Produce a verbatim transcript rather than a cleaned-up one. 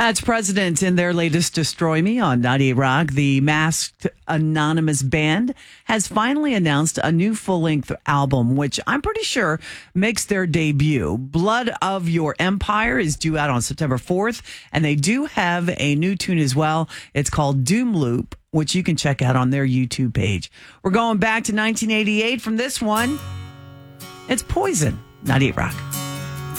That's President in their latest Destroy Me on ninety-eight Rock. The Masked Anonymous Band has finally announced a new full-length album, which I'm pretty sure makes their debut. Blood of Your Empire is due out on September fourth, and they do have a new tune as well. It's called Doom Loop, which you can check out on their YouTube page. We're going back to nineteen eighty-eight from this one. It's Poison, ninety-eight Rock.